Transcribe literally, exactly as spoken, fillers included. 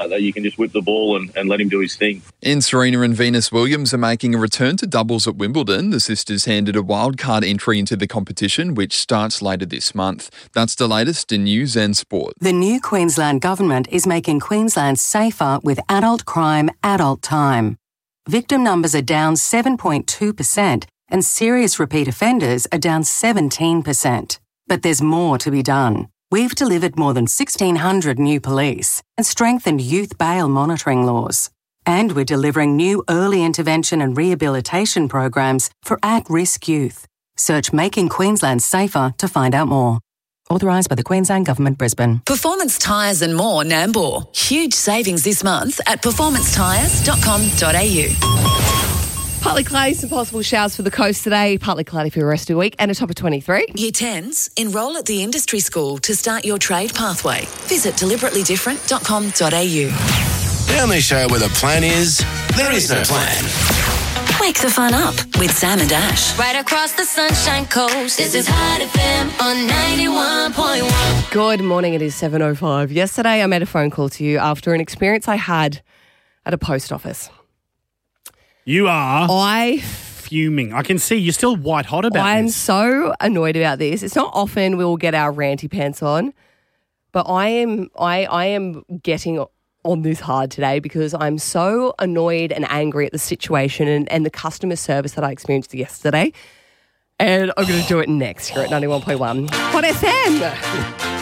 that you can just whip the ball and, and let him do his thing. And Serena and Venus Williams are making a return to doubles at Wimbledon. The sisters handed a wildcard entry into the competition, which starts later this month. That's the latest in news and sport. The new Queensland government is making Queensland safer with adult crime, adult time. Victim numbers are down seven point two percent and serious repeat offenders are down seventeen percent. But there's more to be done. We've delivered more than sixteen hundred new police and strengthened youth bail monitoring laws. And we're delivering new early intervention and rehabilitation programs for at-risk youth. Search Making Queensland Safer to find out more. Authorised by the Queensland Government, Brisbane. Performance Tyres and more, Nambour. Huge savings this month at performance tyres dot com dot a u. Partly cloudy, some possible showers for the coast today. Partly cloudy for the rest of the week and a top of twenty-three. Year tens, enrol at the industry school to start your trade pathway. Visit deliberately different dot com dot a u. The only show where the plan is, there is no plan. Wake the fun up with Sam and Ash. Right across the Sunshine Coast. This is Hot F M on ninety-one point one. Good morning, it is seven oh five. Yesterday I made a phone call to you after an experience I had at a post office. You are I fuming. I can see you're still white hot about I'm this. so annoyed about this. It's not often we will get our ranty pants on, but I am I I am getting on this hard today because I'm so annoyed and angry at the situation and, and the customer service that I experienced yesterday. And I'm going to do it next here at ninety-one point one. Hot F M.